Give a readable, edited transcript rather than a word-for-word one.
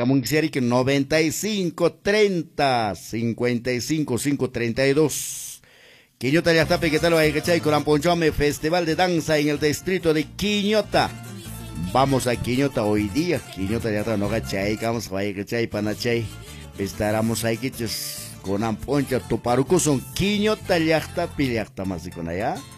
Marcamunxeri que 95 30 55 532. Quiñota ya está, ¿qué tal? ¿Cachai? Con Amponchome, Festival de Danza en el distrito de Quiñota. Vamos a Quiñota hoy día. Quiñota ya está, no cachai, vamos a ir, cachai, panachay. Estaremos ahí, que con Amponcha, tu paruco son Quiñota ya está, piliacta más y con allá.